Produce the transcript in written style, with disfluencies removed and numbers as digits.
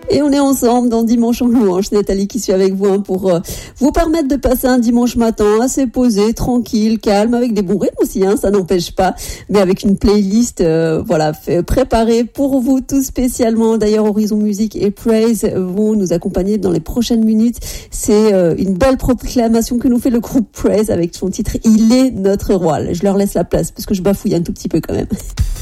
Et on est ensemble dans Dimanche en louange. Nathalie qui suis avec vous pour vous permettre de passer un dimanche matin assez posé, tranquille, calme, avec des bons rythmes aussi, ça n'empêche pas, mais avec une playlist préparée pour vous tout spécialement. D'ailleurs, Horizon Music et Praise vont nous accompagner dans les prochaines minutes. C'est une belle proclamation que nous fait le groupe Praise avec son titre « Il est notre roi ». Je leur laisse la place parce que je bafouille un tout petit peu quand même.